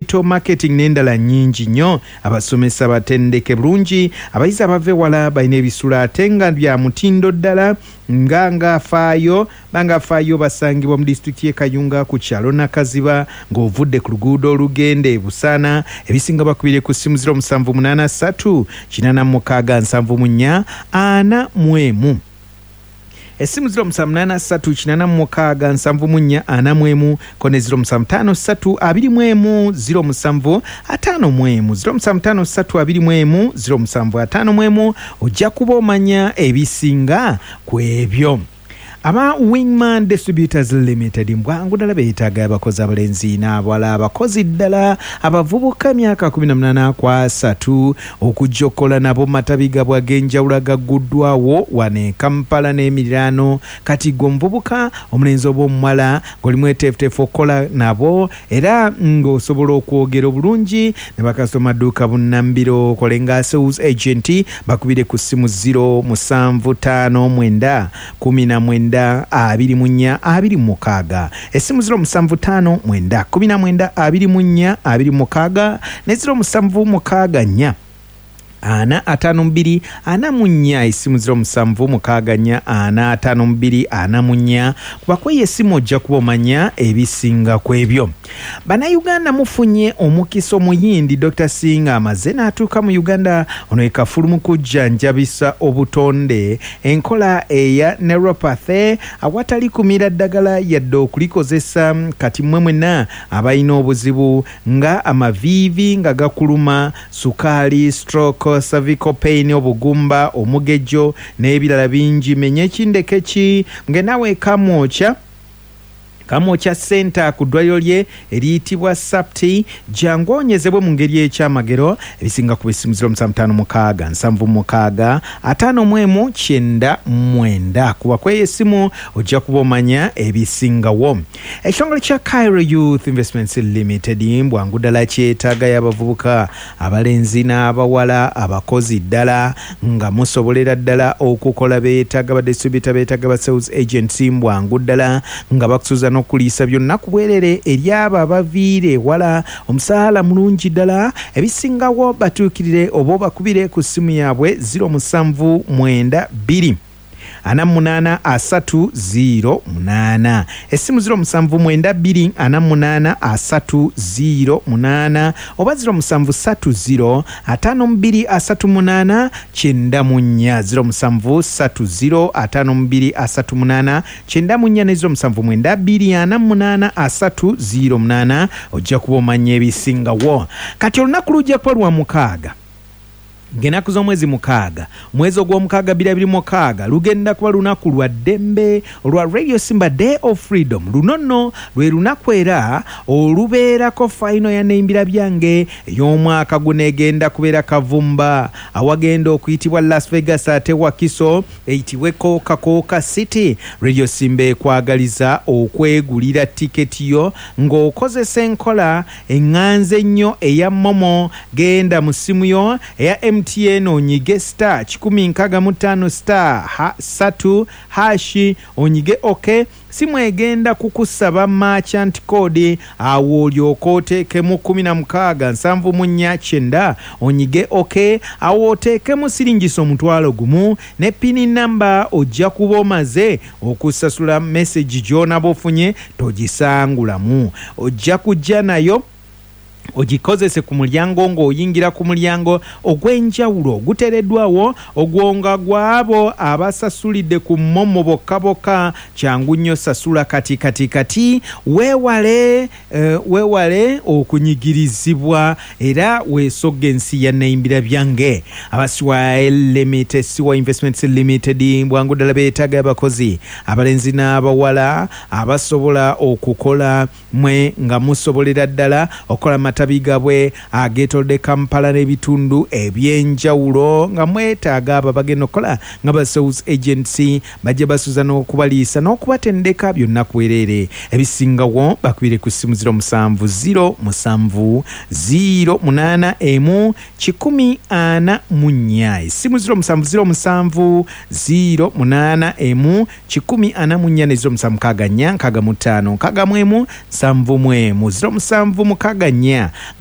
digital marketing n'endala nnyingi nnyo. Abasomesa batendeke bulungi, abayizi abave wala balina ebisula ate nga bya mutindo ddala ngafaayo basangibwa mu disitulikiti y'e Kayunga ku kyalo Nakaziba ng'ovudde ku luguudo olugende Busaana. Ebisinga bakubire ku ssimu 0783 86 74 Esimu 0783 kone 0753 07 0753 ojja kuba omanya ebisinga ku ebyo. Aba Wingman Distributors Limited mbwangu ddala beetaaga abakozi abalenzi n'abawala, abakozi ddala abavubuka myaka 18 kwasatu okujjokola nabo matabiga bw'ag'enjawulo agagguddwawo wane Kampala n'emiriraano. Kati gwe omuvubuka omulenzi oba omuwala ng'oli mweteefuteefu okukola nabo era ng'osobola okwogera obulungi ne bakasitoma dduuka bunnambiro kolenga sales agent bakubire ku ssimu 0759 19 24 Esimu 0759 19 24 ne 0764 452 4 Esimu 0764 452 kubakweye esimu ojja kuba omanya ebisinga ku ebyo. Bannayuganda mufunye omukisa omuyindi. Dr. Singa amaze n'atuuka mu Uganda ono ekafulu mu kujjanjabisa obutonde enkola eya neuropathy awatali kumira ddagala yadde okulikozesa. Kati mmwe mwenna abalina obuzibu nga amaviivi nga gakuluma, sukaali, stroke, cervical pain, obugumba, omugejjo n'ebirala bingi, menye ekindeke ki ngenawe kamwocha center ku ddwaliro lye eriyitibwa Sapti jangu onyezebwe mu ngeri ekyamagero. Ebisinga ku bisimu 0756 51 kuba kweye esimu ojja kuba omanya ebisingawo. Ekitongole kya Cairo Youth Investments Limited mbwangu ddala kyetaaga y'abavubuka abalenzi n'abawala abakozi ddala nga musobolera ddala okukola. Beetaaga ba distributor, beetaaga ba sales agency mbwangu ddala nga bakusuza n'okuliisa byonna ku bwerere eri abo abaviire wala omusaala mulungi ddala. Ebisingawo batuukirire oba bakubire ku ssimu yaabwe 0792 48 Esimu 0792 48 oba 0730 5238 0730 5238 ne 0792 ojja kuba omanya ebisingawo. Kati olunaku lujja kuba lwa mukaaga ng'ennaku z'omwezi mukaaga mwezi ogw'omukaaga 2026 lugenda kuba lunaku lwa ddembe olwa Radio Simba Day of Freedom. Luno nno lwe lunaku era olubeerako fayino ya Neimbira byange ey'omwaka guno egenda kubeera Kavumba awagenda okuyitibwa Las Vegas ate Wakiso eyitibwe Coca City. Radio Simba ekwagaliza okwegulira tiketi yo ng'okozesa enkola eŋŋanze ennyo eya Momo. Genda mu ssimu yo eya MTN onyige star 165 star 3 hashi onyige OK. Simu egenda kukusaba merchant code awo olyoka oteekemu 16 onyige OK. Awo oteekemu siringisa omutwalo gumu ne pini namba ojja kuba omaze okusasula message gy'onaba ofunye togisangulamu. Ojja kujja nayo ogikozese ku mulyango ng'oyingira ku mulyango ogw'enjawulo oguteereddwawo ogwonga gw'abo abasasulidde ku Momo bokka kyangu nnyo sasula kati weewale okunyigirizibwa era weesogga ensi ya Neimbira byange. Abasiwa Limited Siwa Investments Limited bwangu ddala beetaaga abakozi abalenzi n'abawala abasobola okukola mwe nga musobolera ddala okola matabiga bwe agetolde Kampala n'ebitundu ebyenjawulo nga mwetaaga abo bagenda okukola nga ba sales agency bajja basuza n'okubaliisa n'okubatendeka byonna kwerere. Ebisingawo bakubire ku ssimu 0707 08 144 essimu 0707 08 144 ne 0764 65 71 71 07 mukaganya